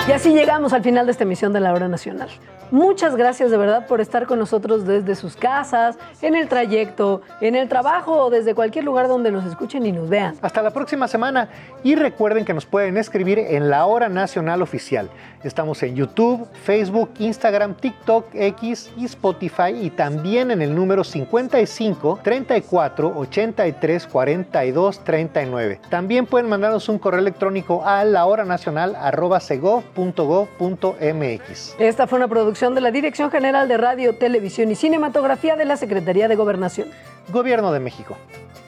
Y así llegamos al final de esta emisión de La Hora Nacional. Muchas gracias de verdad por estar con nosotros desde sus casas, en el trayecto, en el trabajo o desde cualquier lugar donde nos escuchen y nos vean. Hasta la próxima semana y recuerden que nos pueden escribir en La Hora Nacional Oficial. Estamos en YouTube, Facebook, Instagram, TikTok, X y Spotify y también en el número 55 34 83 42 39. También pueden mandarnos un correo electrónico a lahoranacional@segov.gov.mx. Esta fue una producción de la Dirección General de Radio, Televisión y Cinematografía de la Secretaría de Gobernación. Gobierno de México.